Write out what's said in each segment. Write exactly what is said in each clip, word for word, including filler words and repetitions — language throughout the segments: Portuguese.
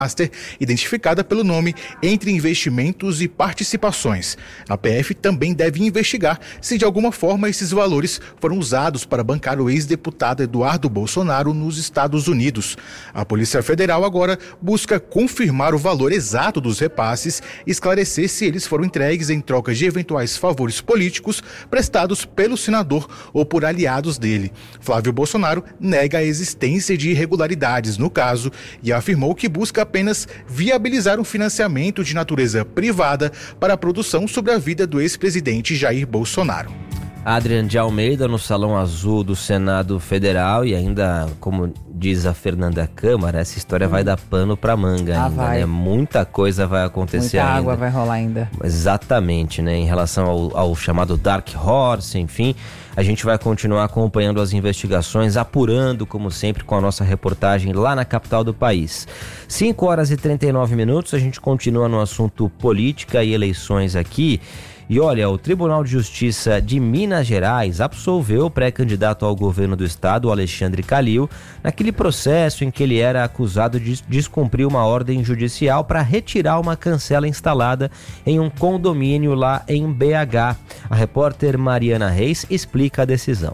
Master, identificada pelo nome Entre Investimentos e Participações. A P F também deve investigar se de alguma forma esses valores foram usados para bancar o ex-deputado Eduardo Bolsonaro nos Estados Unidos. A Polícia Federal agora busca confirmar o valor exato dos repasses e esclarecer se eles foram entregues em troca de eventuais favores políticos prestados pelo senador ou por aliados dele. Flávio Bolsonaro nega a existência de irregularidades no caso e afirmou que busca apenas viabilizar um financiamento de natureza privada para a produção sobre a vida do ex-presidente Jair Bolsonaro. Adrian de Almeida no Salão Azul do Senado Federal e ainda, como diz a Fernanda Câmara, essa história hum. vai dar pano pra manga ah, ainda, vai. né? Muita coisa vai acontecer Muita ainda. água vai rolar ainda. Exatamente, né? Em relação ao, ao chamado Dark Horse, enfim, a gente vai continuar acompanhando as investigações, apurando, como sempre, com a nossa reportagem lá na capital do país. cinco horas e trinta e nove minutos, a gente continua no assunto política e eleições aqui. E olha, o Tribunal de Justiça de Minas Gerais absolveu o pré-candidato ao governo do estado, Alexandre Calil, naquele processo em que ele era acusado de descumprir uma ordem judicial para retirar uma cancela instalada em um condomínio lá em B H. A repórter Mariana Reis explica a decisão.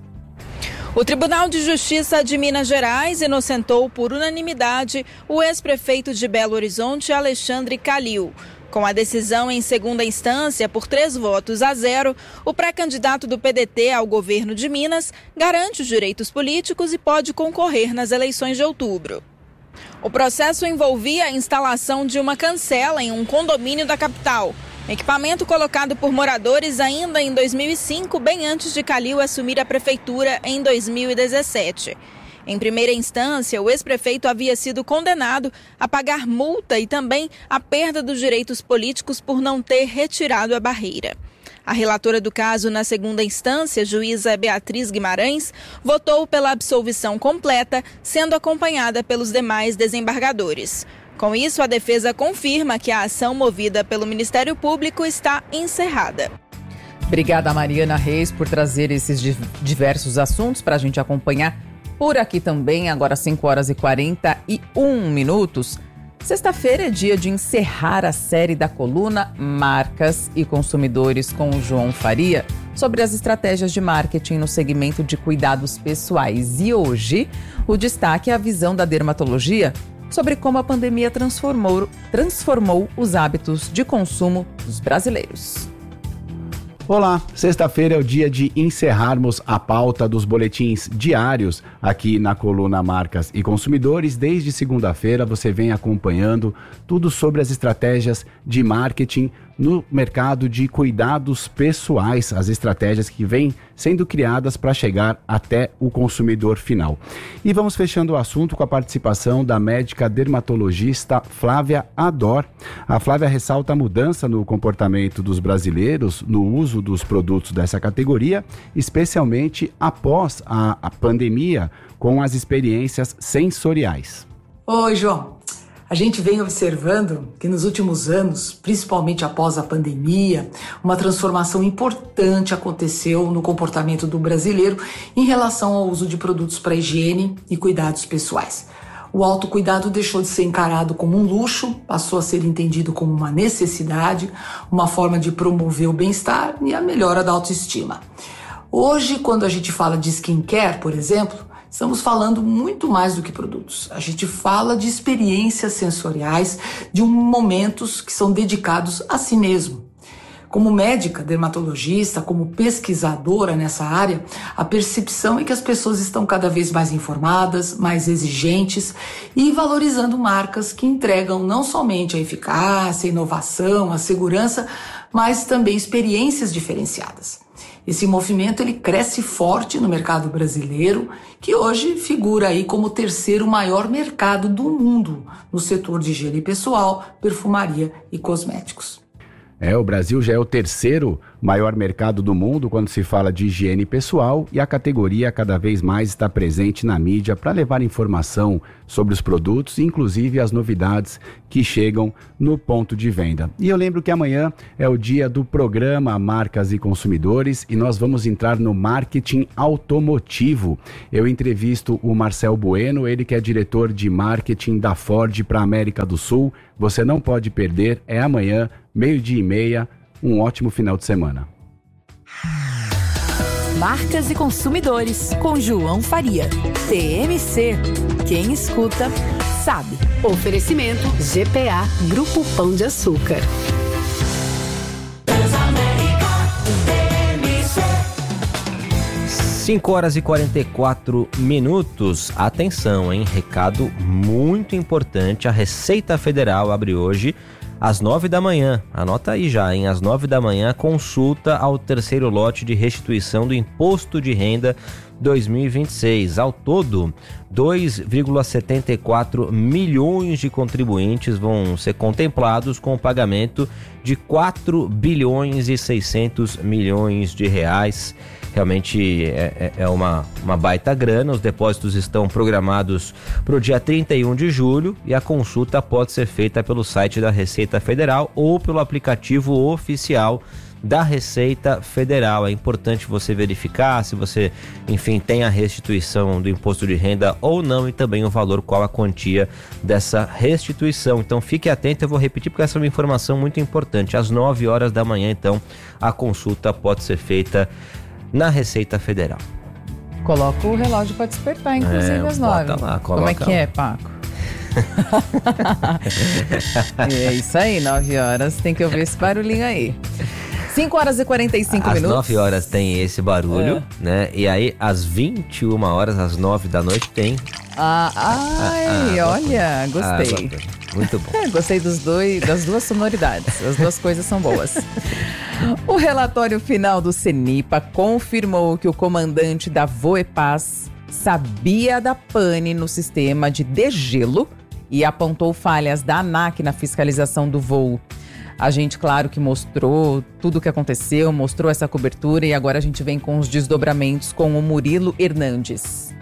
O Tribunal de Justiça de Minas Gerais inocentou por unanimidade o ex-prefeito de Belo Horizonte, Alexandre Calil. Com a decisão em segunda instância por três votos a zero, o pré-candidato do P D T ao governo de Minas garante os direitos políticos e pode concorrer nas eleições de outubro. O processo envolvia a instalação de uma cancela em um condomínio da capital, equipamento colocado por moradores ainda em dois mil e cinco, bem antes de Calil assumir a prefeitura em dois mil e dezessete. Em primeira instância, o ex-prefeito havia sido condenado a pagar multa e também a perda dos direitos políticos por não ter retirado a barreira. A relatora do caso na segunda instância, juíza Beatriz Guimarães, votou pela absolvição completa, sendo acompanhada pelos demais desembargadores. Com isso, a defesa confirma que a ação movida pelo Ministério Público está encerrada. Obrigada, Mariana Reis, por trazer esses diversos assuntos para a gente acompanhar por aqui também. Agora cinco horas e quarenta e um minutos. Sexta-feira é dia de encerrar a série da coluna Marcas e Consumidores com o João Faria sobre as estratégias de marketing no segmento de cuidados pessoais. E hoje o destaque é a visão da dermatologia sobre como a pandemia transformou, transformou os hábitos de consumo dos brasileiros. Olá, sexta-feira é o dia de encerrarmos a pauta dos boletins diários aqui na coluna Marcas e Consumidores. Desde segunda-feira você vem acompanhando tudo sobre as estratégias de marketing no mercado de cuidados pessoais, as estratégias que vêm sendo criadas para chegar até o consumidor final. E vamos fechando o assunto com a participação da médica dermatologista Flávia Ador. A Flávia ressalta a mudança no comportamento dos brasileiros no uso dos produtos dessa categoria, especialmente após a, a pandemia, com as experiências sensoriais. Oi, João. A gente vem observando que nos últimos anos, principalmente após a pandemia, uma transformação importante aconteceu no comportamento do brasileiro em relação ao uso de produtos para higiene e cuidados pessoais. O autocuidado deixou de ser encarado como um luxo, passou a ser entendido como uma necessidade, uma forma de promover o bem-estar e a melhora da autoestima. Hoje, quando a gente fala de skincare, por exemplo, estamos falando muito mais do que produtos. A gente fala de experiências sensoriais, de um momentos que são dedicados a si mesmo. Como médica, dermatologista, como pesquisadora nessa área, a percepção é que as pessoas estão cada vez mais informadas, mais exigentes e valorizando marcas que entregam não somente a eficácia, a inovação, a segurança, mas também experiências diferenciadas. Esse movimento ele cresce forte no mercado brasileiro, que hoje figura aí como o terceiro maior mercado do mundo no setor de higiene pessoal, perfumaria e cosméticos. É, o Brasil já é o terceiro maior mercado do mundo quando se fala de higiene pessoal e a categoria cada vez mais está presente na mídia para levar informação sobre os produtos, inclusive as novidades que chegam no ponto de venda. E eu lembro que amanhã é o dia do programa Marcas e Consumidores e nós vamos entrar no marketing automotivo. Eu entrevisto o Marcel Bueno, ele que é diretor de marketing da Ford para a América do Sul. Você não pode perder, é amanhã, meio-dia e meia, um ótimo final de semana. Marcas e Consumidores, com João Faria. T M C, quem escuta, sabe. Oferecimento G P A, Grupo Pão de Açúcar. cinco horas e quarenta e quatro minutos. Atenção, hein? Recado muito importante. A Receita Federal abre hoje às nove da manhã. Anota aí já, hein? Às nove da manhã, consulta ao terceiro lote de restituição do Imposto de Renda dois mil e vinte e seis. Ao todo, dois vírgula setenta e quatro milhões de contribuintes vão ser contemplados com o pagamento de quatro bilhões e seiscentos milhões de reais. Realmente é, é uma, uma baita grana. Os depósitos estão programados para o dia trinta e um de julho e a consulta pode ser feita pelo site da Receita Federal ou pelo aplicativo oficial da Receita Federal. É importante você verificar se você, enfim, tem a restituição do imposto de renda ou não e também o valor, qual a quantia dessa restituição. Então fique atento, eu vou repetir porque essa é uma informação muito importante. Às nove horas da manhã, então, a consulta pode ser feita na Receita Federal. Coloca o relógio para despertar, inclusive, é, às nove. Lá, Como é que é, Paco? É isso aí, nove horas. Tem que ouvir esse barulhinho aí. cinco horas e quarenta e cinco às minutos. Às nove horas tem esse barulho, é. né? E aí, às vinte e uma horas, às nove da noite, tem... Ah, ai, ah, olha, gostei. Ah, muito bom. É, gostei dos dois, das duas sonoridades. As duas coisas são boas. O relatório final do CENIPA confirmou que o comandante da Voepaz sabia da pane no sistema de degelo e apontou falhas da ANAC na fiscalização do voo. A gente, claro, que mostrou tudo o que aconteceu, mostrou essa cobertura e agora a gente vem com os desdobramentos com o Murilo Hernandes.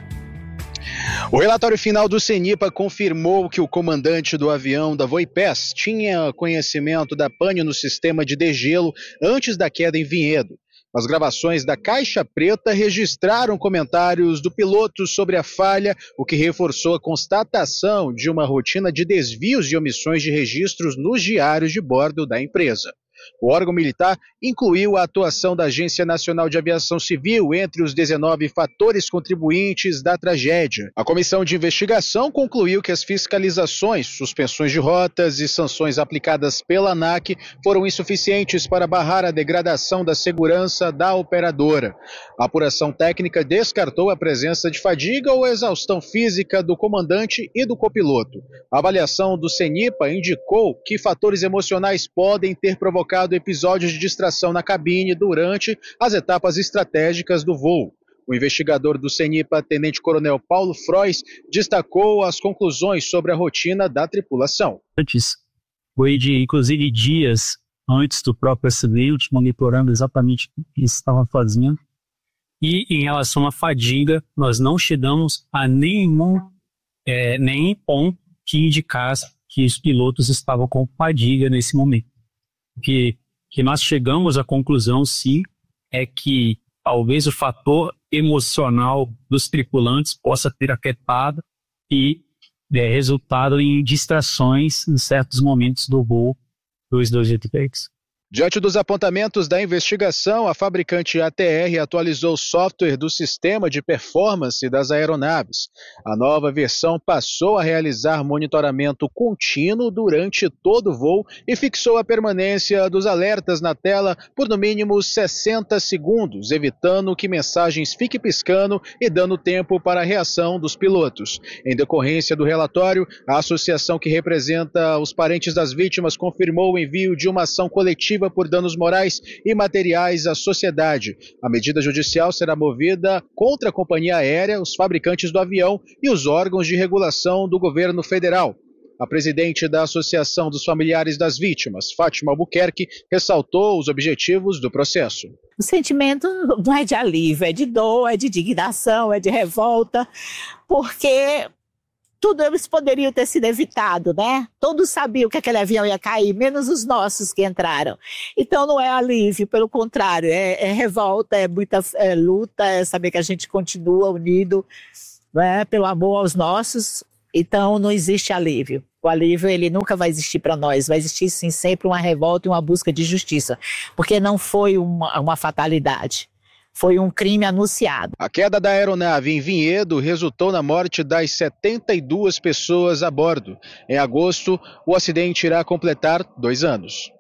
O relatório final do CENIPA confirmou que o comandante do avião da Voepaz tinha conhecimento da pane no sistema de degelo antes da queda em Vinhedo. As gravações da Caixa Preta registraram comentários do piloto sobre a falha, o que reforçou a constatação de uma rotina de desvios e omissões de registros nos diários de bordo da empresa. O órgão militar incluiu a atuação da Agência Nacional de Aviação Civil entre os dezenove fatores contribuintes da tragédia. A comissão de investigação concluiu que as fiscalizações, suspensões de rotas e sanções aplicadas pela ANAC foram insuficientes para barrar a degradação da segurança da operadora. A apuração técnica descartou a presença de fadiga ou exaustão física do comandante e do copiloto. A avaliação do CENIPA indicou que fatores emocionais podem ter provocado episódios de distração na cabine durante as etapas estratégicas do voo. O investigador do CENIPA, Tenente-Coronel Paulo Frois, destacou as conclusões sobre a rotina da tripulação. Antes, foi de, inclusive, dias antes do próprio acidente, monitorando exatamente o que estava fazendo. E em relação à fadiga, nós não chegamos a nenhum, é, nenhum ponto que indicasse que os pilotos estavam com fadiga nesse momento. Que, que nós chegamos à conclusão, sim, é que talvez o fator emocional dos tripulantes possa ter afetado e é, resultado em distrações em certos momentos do voo dos dois jetpacks. Diante dos apontamentos da investigação, a fabricante A T R atualizou o software do sistema de performance das aeronaves. A nova versão passou a realizar monitoramento contínuo durante todo o voo e fixou a permanência dos alertas na tela por no mínimo sessenta segundos, evitando que mensagens fiquem piscando e dando tempo para a reação dos pilotos. Em decorrência do relatório, a associação que representa os parentes das vítimas confirmou o envio de uma ação coletiva por danos morais e materiais à sociedade. A medida judicial será movida contra a companhia aérea, os fabricantes do avião e os órgãos de regulação do governo federal. A presidente da Associação dos Familiares das Vítimas, Fátima Albuquerque, ressaltou os objetivos do processo. O sentimento não é de alívio, é de dor, é de indignação, é de revolta, porque tudo eles poderiam ter sido evitado, né? Todos sabiam que aquele avião ia cair, menos os nossos que entraram. Então não é alívio, pelo contrário, é, é revolta, é muita é luta, é saber que a gente continua unido, né, pelo amor aos nossos. Então não existe alívio. O alívio ele nunca vai existir para nós, vai existir sim sempre uma revolta e uma busca de justiça, porque não foi uma, uma fatalidade. Foi um crime anunciado. A queda da aeronave em Vinhedo resultou na morte das setenta e duas pessoas a bordo. Em agosto, o acidente irá completar dois anos.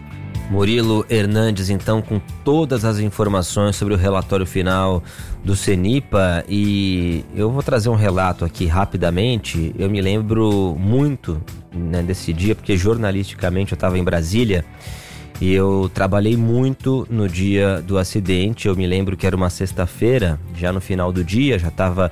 Murilo Hernandes, então, com todas as informações sobre o relatório final do CENIPA, e eu vou trazer um relato aqui rapidamente. Eu me lembro muito, né, desse dia, porque jornalisticamente eu estava em Brasília e eu trabalhei muito no dia do acidente. Eu me lembro que era uma sexta-feira, já no final do dia, já estava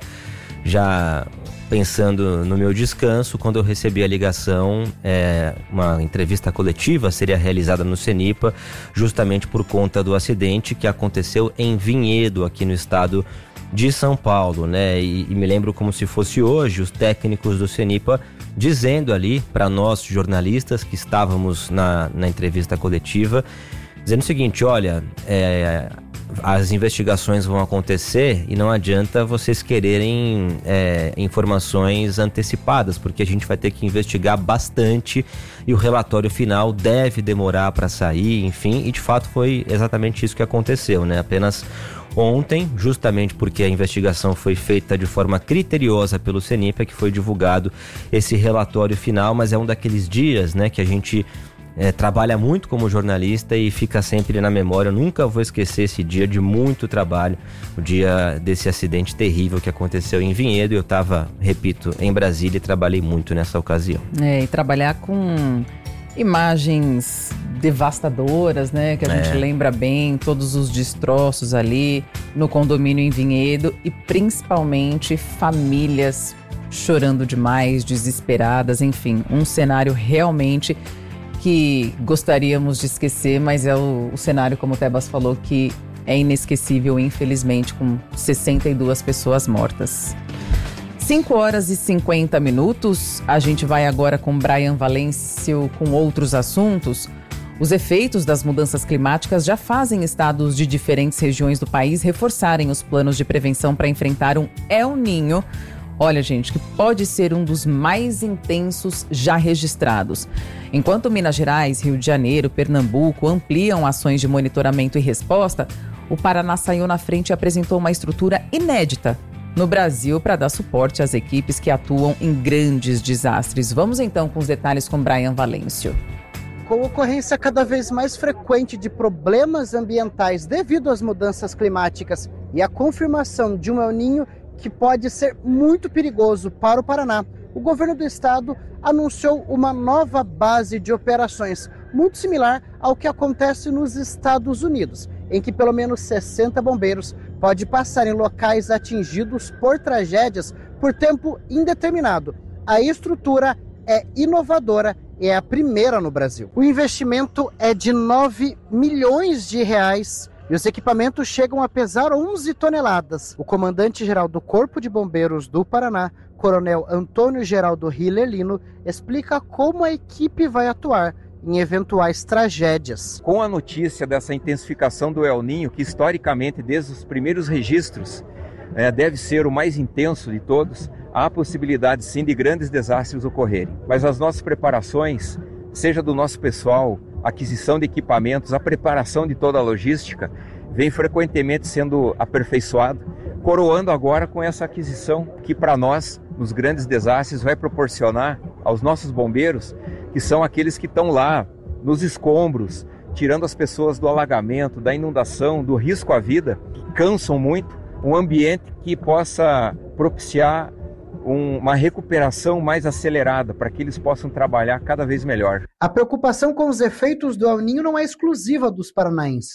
já pensando no meu descanso, quando eu recebi a ligação. É, uma entrevista coletiva seria realizada no CENIPA, justamente por conta do acidente que aconteceu em Vinhedo, aqui no estado de São Paulo, né? E, e me lembro como se fosse hoje, os técnicos do CENIPA dizendo ali para nós jornalistas que estávamos na, na entrevista coletiva, dizendo o seguinte: olha, é, as investigações vão acontecer e não adianta vocês quererem é, informações antecipadas, porque a gente vai ter que investigar bastante e o relatório final deve demorar para sair, enfim, e de fato foi exatamente isso que aconteceu, né? Apenas ontem, justamente porque a investigação foi feita de forma criteriosa pelo CENIPA, que foi divulgado esse relatório final, mas é um daqueles dias, né, que a gente É, trabalha muito como jornalista e fica sempre na memória. Eu nunca vou esquecer esse dia de muito trabalho, o dia desse acidente terrível que aconteceu em Vinhedo. Eu estava, repito, em Brasília e trabalhei muito nessa ocasião. É, e trabalhar com imagens devastadoras, né, que a é. gente lembra bem, todos os destroços ali no condomínio em Vinhedo e principalmente famílias chorando demais, desesperadas, enfim, um cenário realmente que gostaríamos de esquecer, mas é o, o cenário, como o Tebas falou, que é inesquecível, infelizmente, com sessenta e duas pessoas mortas. cinco horas e cinquenta minutos, a gente vai agora com Brian Valêncio com outros assuntos. Os efeitos das mudanças climáticas já fazem estados de diferentes regiões do país reforçarem os planos de prevenção para enfrentar um El Niño. Olha, gente, que pode ser um dos mais intensos já registrados. Enquanto Minas Gerais, Rio de Janeiro, Pernambuco ampliam ações de monitoramento e resposta, o Paraná saiu na frente e apresentou uma estrutura inédita no Brasil para dar suporte às equipes que atuam em grandes desastres. Vamos então com os detalhes com Brian Valêncio. Com ocorrência cada vez mais frequente de problemas ambientais devido às mudanças climáticas e a confirmação de um El Niño que pode ser muito perigoso para o Paraná, o governo do estado anunciou uma nova base de operações, muito similar ao que acontece nos Estados Unidos, em que pelo menos sessenta bombeiros podem passar em locais atingidos por tragédias por tempo indeterminado. A estrutura é inovadora e é a primeira no Brasil. O investimento é de nove milhões de reais e os equipamentos chegam a pesar onze toneladas. O comandante-geral do Corpo de Bombeiros do Paraná, Coronel Antônio Geraldo Hiller Lino, explica como a equipe vai atuar em eventuais tragédias. Com a notícia dessa intensificação do El Niño, que historicamente, desde os primeiros registros, é, deve ser o mais intenso de todos, há a possibilidade sim de grandes desastres ocorrerem. Mas as nossas preparações, seja do nosso pessoal, aquisição de equipamentos, a preparação de toda a logística, vem frequentemente sendo aperfeiçoado, coroando agora com essa aquisição que para nós, nos grandes desastres, vai proporcionar aos nossos bombeiros, que são aqueles que estão lá nos escombros, tirando as pessoas do alagamento, da inundação, do risco à vida, que cansam muito, um ambiente que possa propiciar Um, uma recuperação mais acelerada para que eles possam trabalhar cada vez melhor. A preocupação com os efeitos do El Niño não é exclusiva dos paranaenses.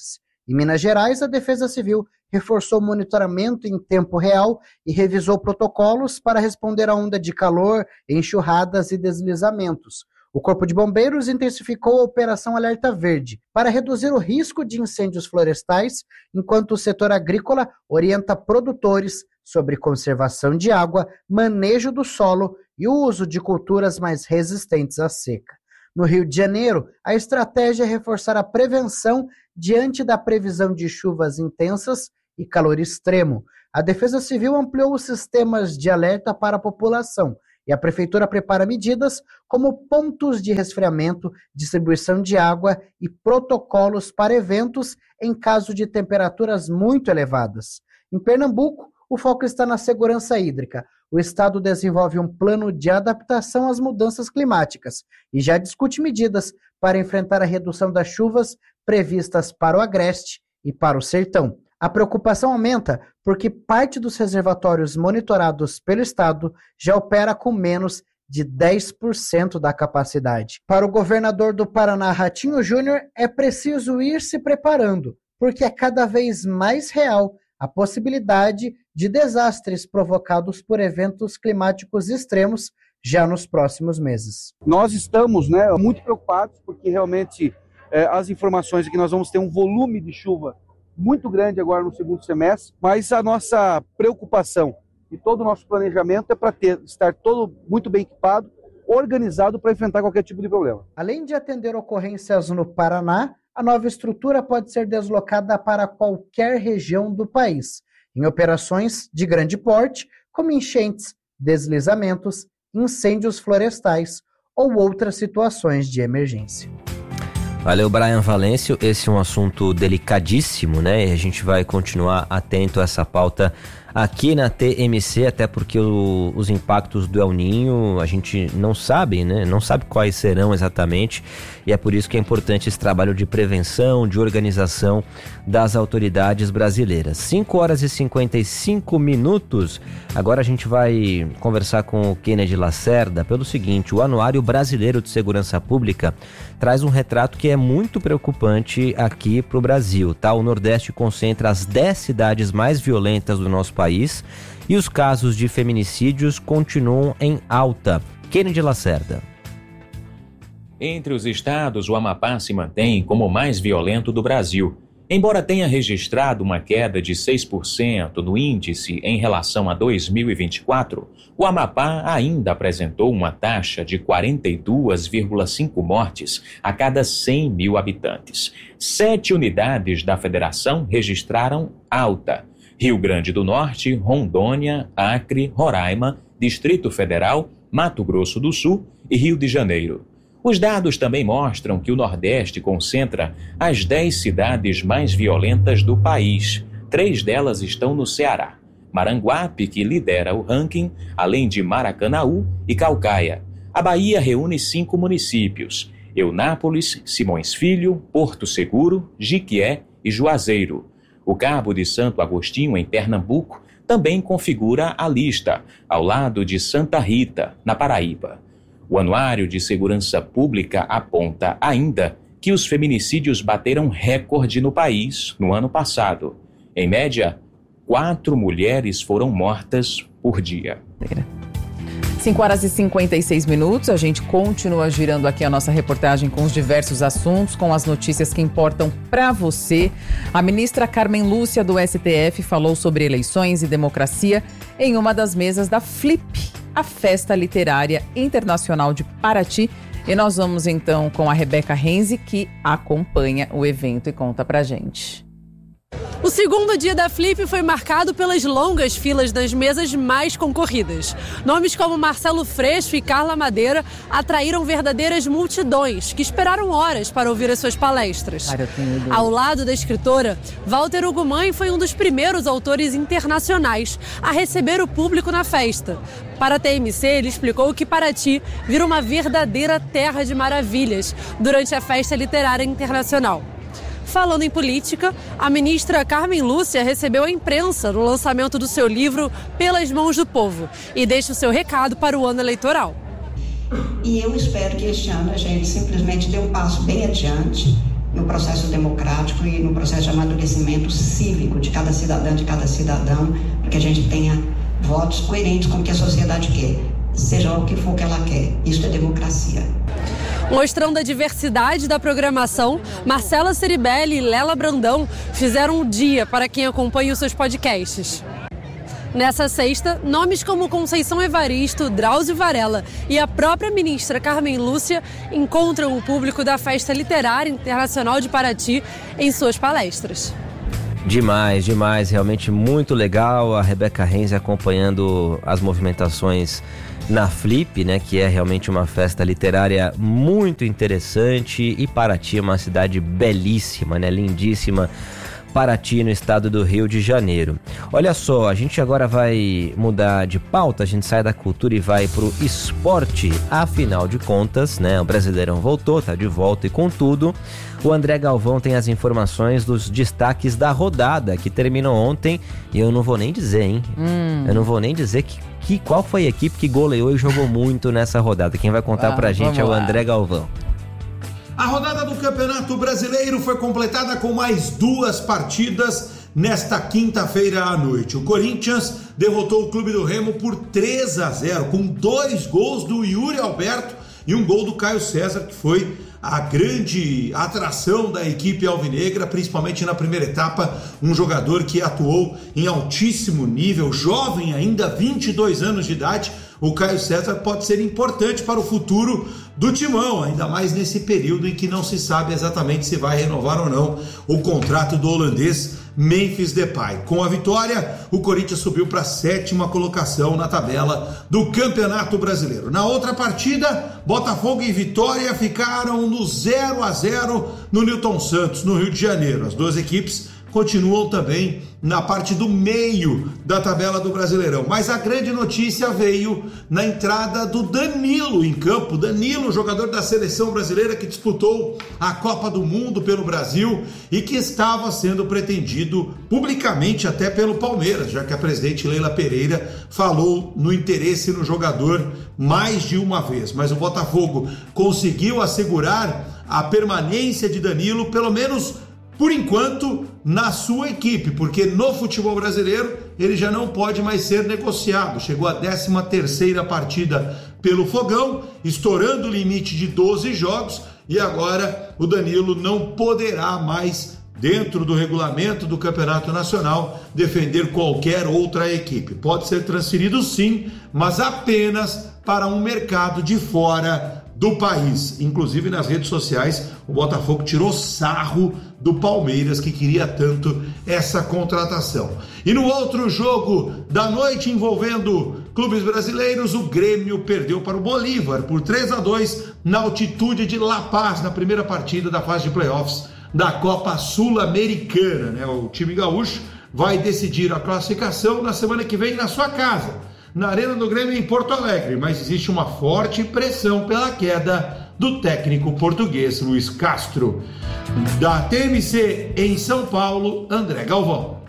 Em Minas Gerais, a Defesa Civil reforçou o monitoramento em tempo real e revisou protocolos para responder à onda de calor, enxurradas e deslizamentos. O Corpo de Bombeiros intensificou a Operação Alerta Verde para reduzir o risco de incêndios florestais, enquanto o setor agrícola orienta produtores sobre conservação de água, manejo do solo e o uso de culturas mais resistentes à seca. No Rio de Janeiro, a estratégia é reforçar a prevenção diante da previsão de chuvas intensas e calor extremo. A Defesa Civil ampliou os sistemas de alerta para a população e a Prefeitura prepara medidas como pontos de resfriamento, distribuição de água e protocolos para eventos em caso de temperaturas muito elevadas. Em Pernambuco, o foco está na segurança hídrica. O Estado desenvolve um plano de adaptação às mudanças climáticas e já discute medidas para enfrentar a redução das chuvas previstas para o Agreste e para o Sertão. A preocupação aumenta porque parte dos reservatórios monitorados pelo Estado já opera com menos de dez por cento da capacidade. Para o governador do Paraná, Ratinho Júnior, é preciso ir se preparando, porque é cada vez mais real a possibilidade de desastres provocados por eventos climáticos extremos já nos próximos meses. Nós estamos né, muito preocupados porque realmente é, as informações é que nós vamos ter um volume de chuva muito grande agora no segundo semestre, mas a nossa preocupação e todo o nosso planejamento é para ter estar todo muito bem equipado, organizado para enfrentar qualquer tipo de problema. Além de atender ocorrências no Paraná, a nova estrutura pode ser deslocada para qualquer região do país, em operações de grande porte, como enchentes, deslizamentos, incêndios florestais ou outras situações de emergência. Valeu, Brian Valêncio. Esse é um assunto delicadíssimo, né? E a gente vai continuar atento a essa pauta aqui na T M C, até porque o, os impactos do El Niño a gente não sabe, né? Não sabe quais serão exatamente, e é por isso que é importante esse trabalho de prevenção, de organização das autoridades brasileiras. cinco horas e cinquenta e cinco minutos. Agora a gente vai conversar com o Kennedy Lacerda pelo seguinte: o Anuário Brasileiro de Segurança Pública traz um retrato que é muito preocupante aqui para o Brasil, tá? O Nordeste concentra as dez cidades mais violentas do nosso país e os casos de feminicídios continuam em alta. Kennedy Lacerda. Entre os estados, o Amapá se mantém como o mais violento do Brasil. Embora tenha registrado uma queda de seis por cento no índice em relação a dois mil e vinte e quatro, o Amapá ainda apresentou uma taxa de quarenta e duas vírgula cinco mortes a cada cem mil habitantes. Sete unidades da federação registraram alta: Rio Grande do Norte, Rondônia, Acre, Roraima, Distrito Federal, Mato Grosso do Sul e Rio de Janeiro. Os dados também mostram que o Nordeste concentra as dez cidades mais violentas do país. Três delas estão no Ceará. Maranguape, que lidera o ranking, além de Maracanaú e Caucaia. A Bahia reúne cinco municípios: Eunápolis, Simões Filho, Porto Seguro, Jiquié e Juazeiro. O Cabo de Santo Agostinho, em Pernambuco, também configura a lista, ao lado de Santa Rita, na Paraíba. O Anuário de Segurança Pública aponta ainda que os feminicídios bateram recorde no país no ano passado. Em média, quatro mulheres foram mortas por dia. cinco horas e cinquenta e seis minutos, a gente continua girando aqui a nossa reportagem com os diversos assuntos, com as notícias que importam para você. A ministra Carmen Lúcia do S T F falou sobre eleições e democracia em uma das mesas da Flip, a Festa Literária Internacional de Paraty. E nós vamos então com a Rebeca Renzi, que acompanha o evento e conta pra gente. O segundo dia da Flip foi marcado pelas longas filas das mesas mais concorridas. Nomes como Marcelo Freixo e Carla Madeira atraíram verdadeiras multidões que esperaram horas para ouvir as suas palestras. Ao lado da escritora, Walter Ugumãe foi um dos primeiros autores internacionais a receber o público na festa. Para a T M C, ele explicou que Paraty vira uma verdadeira terra de maravilhas durante a Festa Literária Internacional. Falando em política, a ministra Carmen Lúcia recebeu a imprensa no lançamento do seu livro Pelas Mãos do Povo e deixa o seu recado para o ano eleitoral. E eu espero que este ano a gente simplesmente dê um passo bem adiante no processo democrático e no processo de amadurecimento cívico de cada cidadã, de cada cidadão, para que a gente tenha votos coerentes com o que a sociedade quer, seja o que for que ela quer. Isso é democracia. Mostrando a diversidade da programação, Marcela Ceribelli e Lela Brandão fizeram um dia para quem acompanha os seus podcasts. Nessa sexta, nomes como Conceição Evaristo, Drauzio Varela e a própria ministra Carmen Lúcia encontram o público da Festa Literária Internacional de Paraty em suas palestras. Demais, demais, realmente muito legal. A Rebeca Renzi acompanhando as movimentações na Flip, né, que é realmente uma festa literária muito interessante, e Paraty é uma cidade belíssima, né, lindíssima. Paraty, no estado do Rio de Janeiro. Olha só, a gente agora vai mudar de pauta, a gente sai da cultura e vai pro esporte. Afinal de contas, né, o Brasileirão voltou, tá de volta e com tudo. O André Galvão tem as informações dos destaques da rodada, que terminou ontem, e eu não vou nem dizer, hein? Hum. Eu não vou nem dizer que, que, qual foi a equipe que goleou e jogou muito nessa rodada. Quem vai contar ah, pra gente é o André Galvão. A rodada do Campeonato Brasileiro foi completada com mais duas partidas nesta quinta-feira à noite. O Corinthians derrotou o Clube do Remo por três a zero, com dois gols do Yuri Alberto e um gol do Caio César, que foi a grande atração da equipe alvinegra, principalmente na primeira etapa, um jogador que atuou em altíssimo nível, jovem ainda, vinte e dois anos de idade. O Caio César pode ser importante para o futuro do Timão, ainda mais nesse período em que não se sabe exatamente se vai renovar ou não o contrato do holandês Memphis Depay. Com a vitória, o Corinthians subiu para a sétima colocação na tabela do Campeonato Brasileiro. Na outra partida, Botafogo e Vitória ficaram no zero a zero no Newton Santos, no Rio de Janeiro. As duas equipes continuam também na parte do meio da tabela do Brasileirão. Mas a grande notícia veio na entrada do Danilo em campo. Danilo, jogador da seleção brasileira que disputou a Copa do Mundo pelo Brasil e que estava sendo pretendido publicamente até pelo Palmeiras, já que a presidente Leila Pereira falou no interesse no jogador mais de uma vez. Mas o Botafogo conseguiu assegurar a permanência de Danilo, pelo menos por enquanto, na sua equipe, porque no futebol brasileiro ele já não pode mais ser negociado. Chegou à décima terceira partida pelo Fogão, estourando o limite de doze jogos, e agora o Danilo não poderá mais, dentro do regulamento do Campeonato Nacional, defender qualquer outra equipe. Pode ser transferido sim, mas apenas para um mercado de fora do país. Inclusive nas redes sociais, o Botafogo tirou sarro do Palmeiras, que queria tanto essa contratação. E no outro jogo da noite envolvendo clubes brasileiros, o Grêmio perdeu para o Bolívar por três a dois na altitude de La Paz, na primeira partida da fase de playoffs da Copa Sul-Americana, né? O time gaúcho vai decidir a classificação na semana que vem na sua casa, na Arena do Grêmio em Porto Alegre, mas existe uma forte pressão pela queda do técnico português Luiz Castro. Da T M C em São Paulo, André Galvão.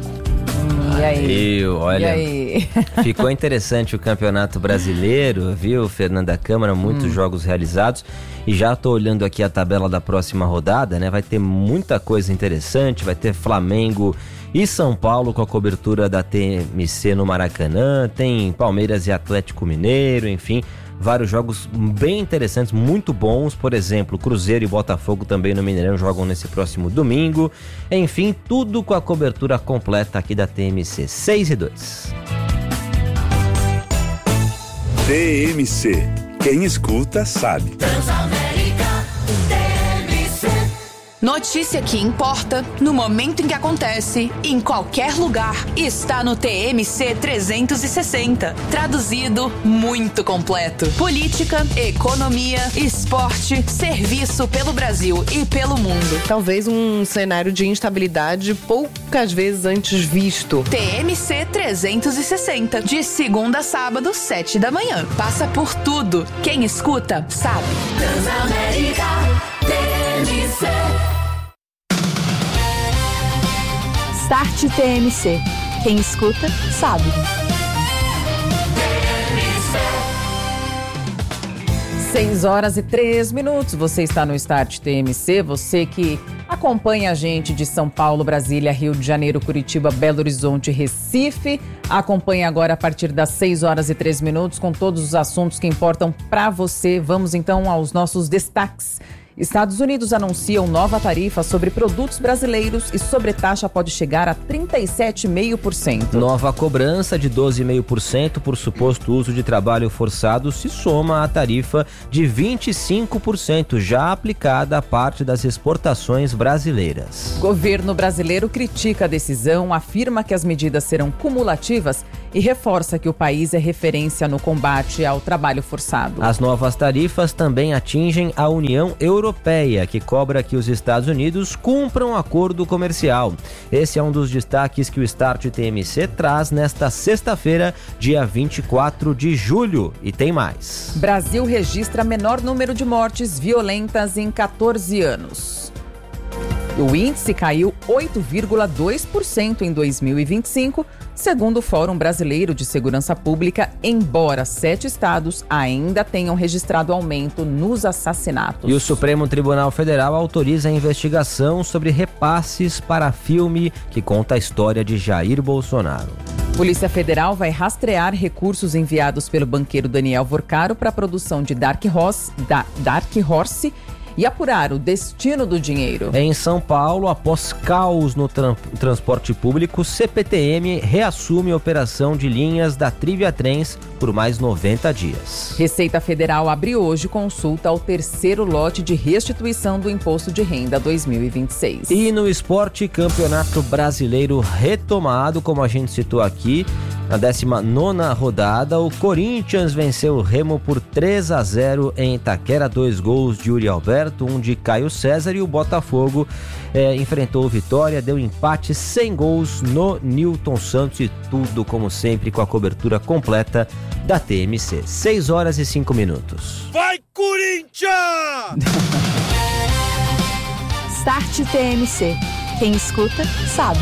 E aí? Eu, olha, e aí? Ficou interessante o Campeonato Brasileiro, viu, Fernanda Câmara? Muitos hum. jogos realizados. E já tô olhando aqui a tabela da próxima rodada, né? Vai ter muita coisa interessante, vai ter Flamengo e São Paulo com a cobertura da T M C no Maracanã, tem Palmeiras e Atlético Mineiro, enfim, vários jogos bem interessantes, muito bons. Por exemplo, Cruzeiro e Botafogo também no Mineirão jogam nesse próximo domingo. Enfim, tudo com a cobertura completa aqui da T M C. seis e dois. T M C. Quem escuta sabe. Notícia que importa, no momento em que acontece, em qualquer lugar, está no T M C trezentos e sessenta. Traduzido, muito completo. Política, economia, esporte, serviço pelo Brasil e pelo mundo. Talvez um cenário de instabilidade poucas vezes antes visto. T M C trezentos e sessenta, de segunda a sábado, sete da manhã. Passa por tudo. Quem escuta, sabe. Transamérica, T M C. Start T M C. Quem escuta, sabe. seis horas e três minutos, você está no Start T M C, você que acompanha a gente de São Paulo, Brasília, Rio de Janeiro, Curitiba, Belo Horizonte, Recife. Acompanha agora a partir das seis horas e três minutos com todos os assuntos que importam para você. Vamos então aos nossos destaques. Estados Unidos anunciam nova tarifa sobre produtos brasileiros e sobretaxa pode chegar a trinta e sete vírgula cinco por cento. Nova cobrança de doze vírgula cinco por cento por suposto uso de trabalho forçado se soma à tarifa de vinte e cinco por cento já aplicada à parte das exportações brasileiras. Governo brasileiro critica a decisão, afirma que as medidas serão cumulativas e reforça que o país é referência no combate ao trabalho forçado. As novas tarifas também atingem a União Europeia, que cobra que os Estados Unidos cumpram acordo comercial. Esse é um dos destaques que o Start T M C traz nesta sexta-feira, dia vinte e quatro de julho. E tem mais. Brasil registra menor número de mortes violentas em catorze anos. O índice caiu oito vírgula dois por cento em dois mil e vinte e cinco, segundo o Fórum Brasileiro de Segurança Pública, embora sete estados ainda tenham registrado aumento nos assassinatos. E o Supremo Tribunal Federal autoriza a investigação sobre repasses para filme que conta a história de Jair Bolsonaro. Polícia Federal vai rastrear recursos enviados pelo banqueiro Daniel Vorcaro para a produção de Dark Horse, da Dark Horse e apurar o destino do dinheiro. Em São Paulo, após caos no tran- transporte público, C P T M reassume a operação de linhas da Triviatrens por mais noventa dias. Receita Federal abre hoje consulta ao terceiro lote de restituição do Imposto de Renda dois mil e vinte e seis. E no esporte, Campeonato Brasileiro retomado, como a gente citou aqui, na décima nona rodada, o Corinthians venceu o Remo por três a zero em Itaquera, dois gols de Yuri Alberto, um de Caio César, e o Botafogo é, enfrentou o Vitória, deu empate sem gols no Newton Santos, e tudo, como sempre, com a cobertura completa da T M C. seis horas e cinco minutos. Vai, Corinthians! Start T M C. Quem escuta, sabe.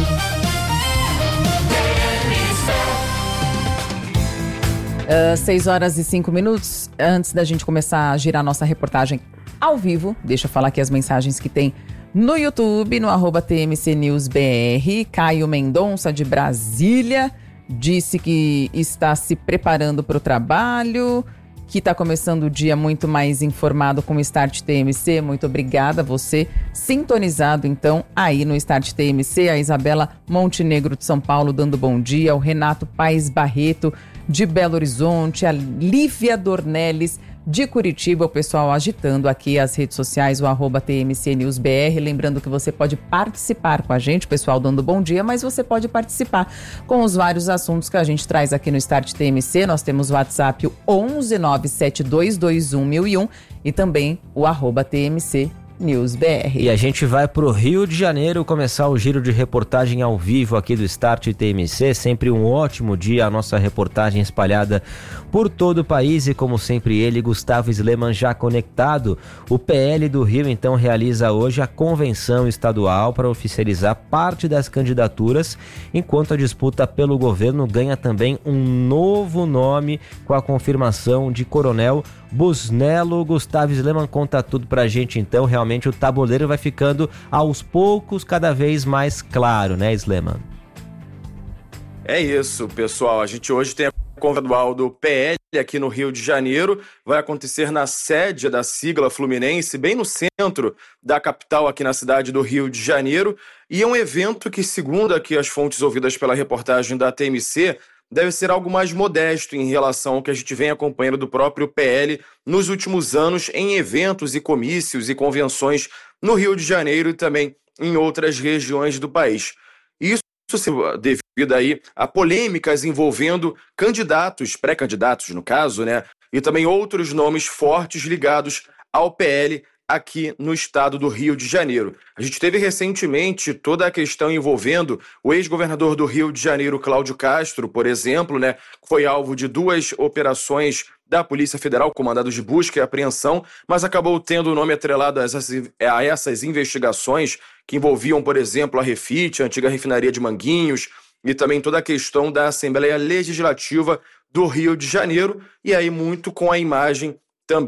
Uh, seis horas e cinco minutos. Antes da gente começar a girar nossa reportagem ao vivo, deixa eu falar aqui as mensagens que tem no YouTube, no arroba T M C News B R. Caio Mendonça, de Brasília, disse que está se preparando para o trabalho, que está começando o dia muito mais informado com o Start T M C. Muito obrigada, você sintonizado então aí no Start T M C. A Isabela Montenegro de São Paulo dando bom dia, o Renato Paes Barreto de Belo Horizonte, a Lívia Dornelles de Curitiba, o pessoal agitando aqui as redes sociais, o arroba T M C News B R. Lembrando que você pode participar com a gente, o pessoal dando bom dia, mas você pode participar com os vários assuntos que a gente traz aqui no Start T M C. Nós temos o WhatsApp onze nove sete dois dois um mil e um e também o arroba T M C News B R. E a gente vai pro Rio de Janeiro começar o giro de reportagem ao vivo aqui do Start T M C. Sempre um ótimo dia, a nossa reportagem espalhada por todo o país e, como sempre, ele, Gustavo Sleman, já conectado. O P L do Rio, então, realiza hoje a convenção estadual para oficializar parte das candidaturas, enquanto a disputa pelo governo ganha também um novo nome com a confirmação de Coronel Busnello. Gustavo Sleman conta tudo pra gente, então. Realmente o tabuleiro vai ficando aos poucos cada vez mais claro, né, Sleman? É isso, pessoal. A gente hoje tem a convenção do P L aqui no Rio de Janeiro. Vai acontecer na sede da sigla Fluminense, bem no centro da capital, aqui na cidade do Rio de Janeiro. E é um evento que, segundo aqui as fontes ouvidas pela reportagem da T M C, deve ser algo mais modesto em relação ao que a gente vem acompanhando do próprio P L nos últimos anos em eventos e comícios e convenções no Rio de Janeiro e também em outras regiões do país. Isso devido aí a polêmicas envolvendo candidatos, pré-candidatos no caso, né, e também outros nomes fortes ligados ao P L aqui no estado do Rio de Janeiro. A gente teve recentemente toda a questão envolvendo o ex-governador do Rio de Janeiro, Cláudio Castro, por exemplo, né, que foi alvo de duas operações da Polícia Federal, comandados de busca e apreensão, mas acabou tendo o nome atrelado a essas, a essas investigações que envolviam, por exemplo, a Refit, a antiga refinaria de Manguinhos, e também toda a questão da Assembleia Legislativa do Rio de Janeiro, e aí muito com a imagem também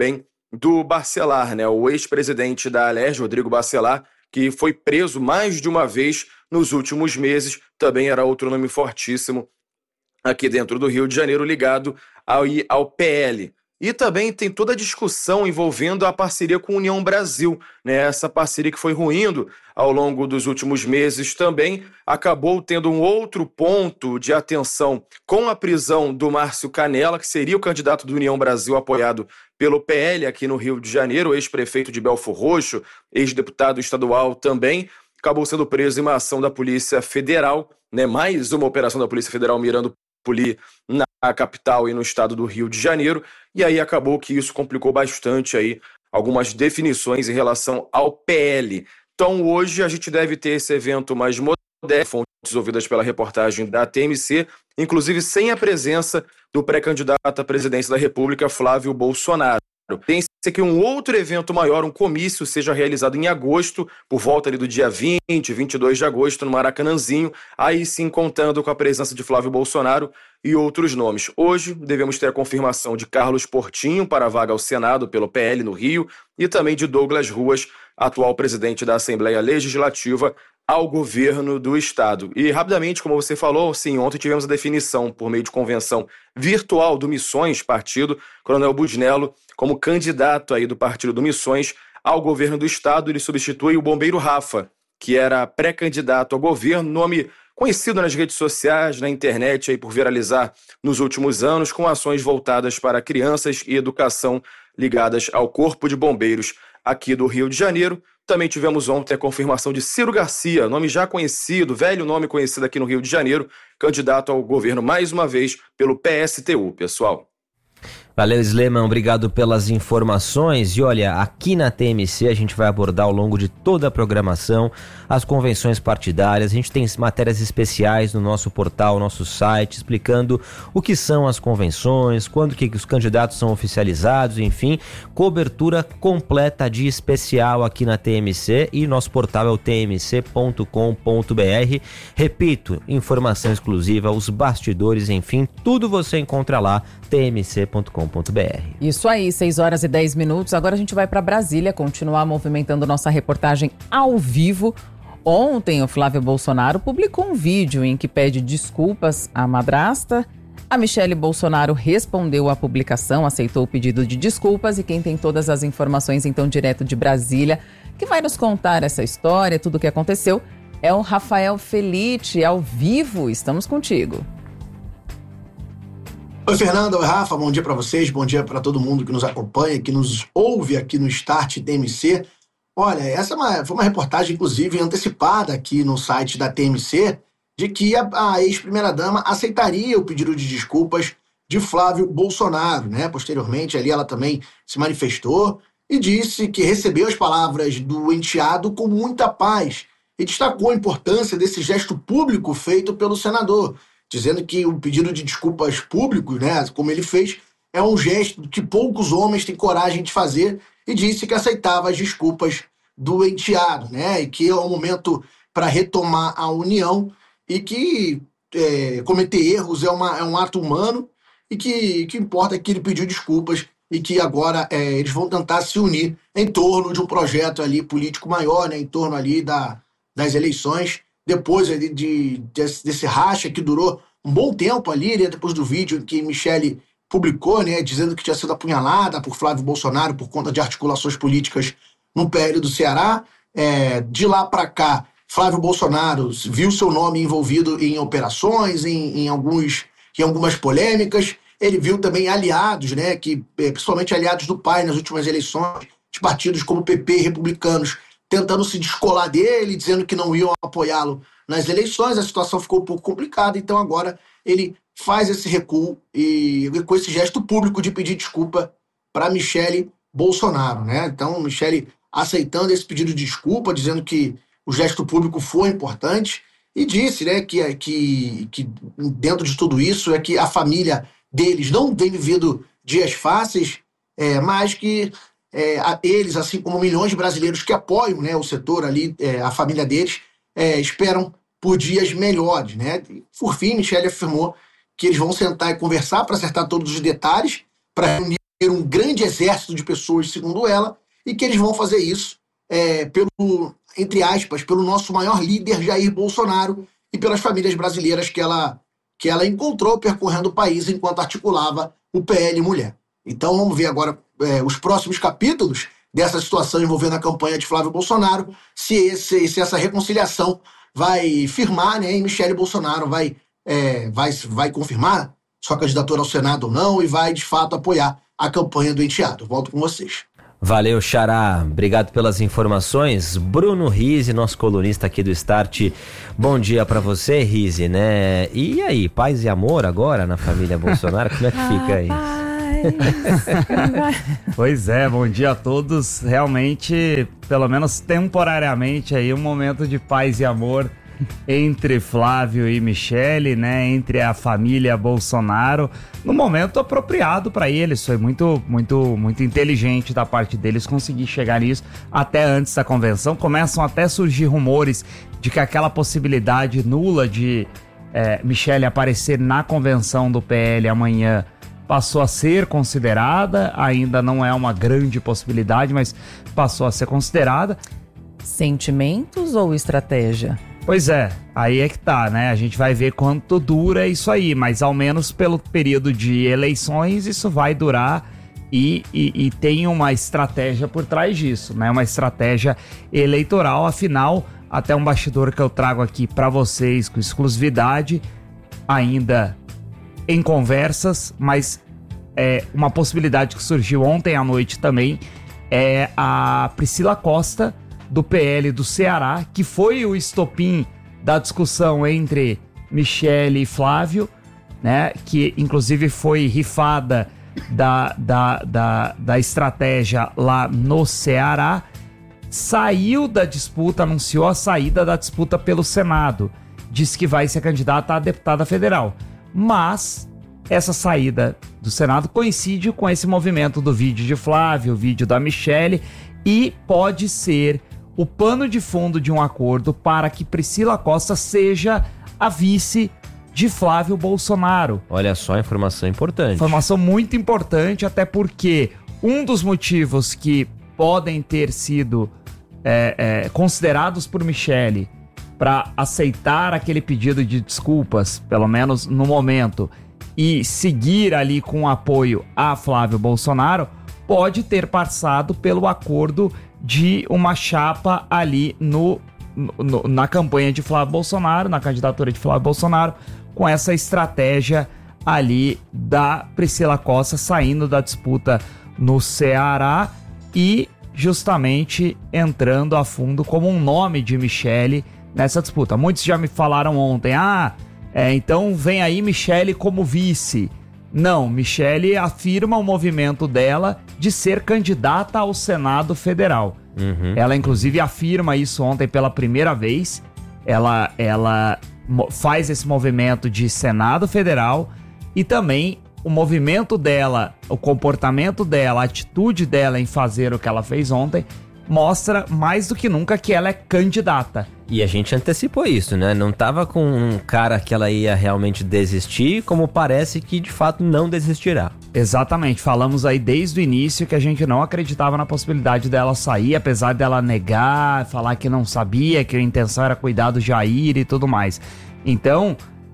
do Bacelar, né? O ex-presidente da Alerj, Rodrigo Bacelar, que foi preso mais de uma vez nos últimos meses, também era outro nome fortíssimo aqui dentro do Rio de Janeiro, ligado ao, ao P L. E também tem toda a discussão envolvendo a parceria com a União Brasil, né? Essa parceria que foi ruindo ao longo dos últimos meses também acabou tendo um outro ponto de atenção com a prisão do Márcio Canella, que seria o candidato do União Brasil apoiado pelo P L aqui no Rio de Janeiro, ex-prefeito de Belfor Roxo, ex-deputado estadual também, acabou sendo preso em uma ação da Polícia Federal, né? Mais uma operação da Polícia Federal mirando ali na capital e no estado do Rio de Janeiro, e aí acabou que isso complicou bastante aí algumas definições em relação ao P L. Então hoje a gente deve ter esse evento mais moderno, fontes ouvidas pela reportagem da T M C, inclusive sem a presença do pré-candidato à presidência da República, Flávio Bolsonaro. Tem-se que um outro evento maior, um comício, seja realizado em agosto, por volta ali do dia vinte, vinte e dois de agosto, no Maracanãzinho, aí sim contando com a presença de Flávio Bolsonaro e outros nomes. Hoje devemos ter a confirmação de Carlos Portinho para a vaga ao Senado pelo P L no Rio e também de Douglas Ruas, atual presidente da Assembleia Legislativa, ao governo do estado. E rapidamente, como você falou, sim, ontem tivemos a definição por meio de convenção virtual do Missões, partido, Coronel Busnello, como candidato aí do partido do Missões ao governo do estado. Ele substitui o bombeiro Rafa, que era pré-candidato ao governo, nome conhecido nas redes sociais, na internet, aí por viralizar nos últimos anos, com ações voltadas para crianças e educação ligadas ao Corpo de Bombeiros aqui do Rio de Janeiro. Também tivemos ontem a confirmação de Ciro Garcia, nome já conhecido, velho nome conhecido aqui no Rio de Janeiro, candidato ao governo mais uma vez pelo P S T U, pessoal. Valeu, Sleman, obrigado pelas informações. E olha, aqui na T M C a gente vai abordar ao longo de toda a programação as convenções partidárias. A gente tem matérias especiais no nosso portal, nosso site, explicando o que são as convenções, quando que os candidatos são oficializados, enfim, cobertura completa de especial aqui na T M C, e nosso portal é o t m c ponto com ponto b r. Repito, informação exclusiva, os bastidores, enfim, tudo você encontra lá, t m c ponto com ponto b r. Isso aí, seis horas e dez minutos. Agora a gente vai para Brasília continuar movimentando nossa reportagem ao vivo. Ontem, o Flávio Bolsonaro publicou um vídeo em que pede desculpas à madrasta. A Michele Bolsonaro respondeu à publicação, aceitou o pedido de desculpas, e quem tem todas as informações, então, direto de Brasília, que vai nos contar essa história, tudo o que aconteceu, é o Rafael Felice, ao vivo. Estamos contigo. Oi, Fernanda. Oi, Rafa. Bom dia para vocês, bom dia para todo mundo que nos acompanha, que nos ouve aqui no Start T M C. Olha, essa é uma, foi uma reportagem, inclusive, antecipada aqui no site da T M C, de que a, a ex-primeira-dama aceitaria o pedido de desculpas de Flávio Bolsonaro, né? Posteriormente, ali ela também se manifestou e disse que recebeu as palavras do enteado com muita paz e destacou a importância desse gesto público feito pelo senador, dizendo que o pedido de desculpas públicos, né, como ele fez, é um gesto que poucos homens têm coragem de fazer, e disse que aceitava as desculpas do enteado, né, e que é um momento para retomar a união, e que é, cometer erros é, uma, é um ato humano, e que o que importa é que ele pediu desculpas e que agora é, eles vão tentar se unir em torno de um projeto ali político maior, né, em torno ali da, das eleições, depois de, de, desse, desse racha que durou um bom tempo ali, né, depois do vídeo que Michele publicou, né, dizendo que tinha sido apunhalada por Flávio Bolsonaro por conta de articulações políticas no P L do Ceará. É, de lá para cá, Flávio Bolsonaro viu seu nome envolvido em operações, em, em, alguns, em algumas polêmicas. Ele viu também aliados, né, que, principalmente aliados do pai nas últimas eleições, de partidos como P P e republicanos, tentando se descolar dele, dizendo que não iam apoiá-lo nas eleições. A situação ficou um pouco complicada, então agora ele faz esse recuo e com esse gesto público de pedir desculpa para Michele Bolsonaro, né? Então, Michele aceitando esse pedido de desculpa, dizendo que o gesto público foi importante, e disse, né, que, que, que dentro de tudo isso é que a família deles não vem vivendo dias fáceis, é, mas que É, a, eles, assim como milhões de brasileiros que apoiam, né, o setor ali, é, a família deles, é, esperam por dias melhores, né? E, por fim, Michele afirmou que eles vão sentar e conversar para acertar todos os detalhes, para reunir um grande exército de pessoas, segundo ela, e que eles vão fazer isso é, pelo, entre aspas, pelo nosso maior líder, Jair Bolsonaro, e pelas famílias brasileiras que ela, que ela encontrou percorrendo o país enquanto articulava o P L Mulher. Então vamos ver agora é, os próximos capítulos dessa situação envolvendo a campanha de Flávio Bolsonaro, se, esse, se essa reconciliação vai firmar, né, e Michele Bolsonaro vai, é, vai, vai confirmar sua candidatura ao Senado ou não e vai, de fato, apoiar a campanha do enteado. Volto com vocês. Valeu, Xará. Obrigado pelas informações. Bruno Rizzi, nosso colunista aqui do Start. Bom dia pra você, Rizzi, né? E aí, paz e amor agora na família Bolsonaro? Como é que fica isso? Pois é, bom dia a todos. Realmente, pelo menos temporariamente aí, um momento de paz e amor entre Flávio e Michele, né? Entre a família Bolsonaro, no momento apropriado para eles. Foi muito, muito, muito inteligente da parte deles conseguir chegar nisso até antes da convenção. Começam até a surgir rumores de que aquela possibilidade nula de é, Michele aparecer na convenção do P L amanhã passou a ser considerada. Ainda não é uma grande possibilidade, mas passou a ser considerada. Sentimentos ou estratégia? Pois é, aí é que tá, né? A gente vai ver quanto dura isso aí, mas ao menos pelo período de eleições isso vai durar e, e, e tem uma estratégia por trás disso, né? Uma estratégia eleitoral, afinal, até um bastidor que eu trago aqui pra vocês com exclusividade, ainda em conversas, mas é uma possibilidade que surgiu ontem à noite também, é a Priscila Costa, do P L do Ceará, que foi o estopim da discussão entre Michele e Flávio, né, que inclusive foi rifada da, da, da, da estratégia lá no Ceará, saiu da disputa, anunciou a saída da disputa pelo Senado, disse que vai ser candidata a deputada federal, mas essa saída do Senado coincide com esse movimento do vídeo de Flávio, o vídeo da Michele, e pode ser o pano de fundo de um acordo para que Priscila Costa seja a vice de Flávio Bolsonaro. Olha só, informação importante. Informação muito importante, até porque um dos motivos que podem ter sido é, é, considerados por Michele para aceitar aquele pedido de desculpas, pelo menos no momento, e seguir ali com apoio a Flávio Bolsonaro, pode ter passado pelo acordo de uma chapa ali no, no, na campanha de Flávio Bolsonaro, na candidatura de Flávio Bolsonaro, com essa estratégia ali da Priscila Costa saindo da disputa no Ceará e justamente entrando a fundo como um nome de Michele nessa disputa. Muitos já me falaram ontem, ah, é, então vem aí Michele como vice. Não, Michele afirma o movimento dela de ser candidata ao Senado Federal. Uhum. Ela, inclusive, afirma isso ontem pela primeira vez. Ela, ela faz esse movimento de Senado Federal e também o movimento dela, o comportamento dela, a atitude dela em fazer o que ela fez ontem mostra mais do que nunca que ela é candidata. E a gente antecipou isso, né? Não tava com um cara que ela ia realmente desistir, como parece que de fato não desistirá. Exatamente, falamos aí desde o início que a gente não acreditava na possibilidade dela sair, apesar dela negar, falar que não sabia, que a intenção era cuidar do Jair e tudo mais. Então,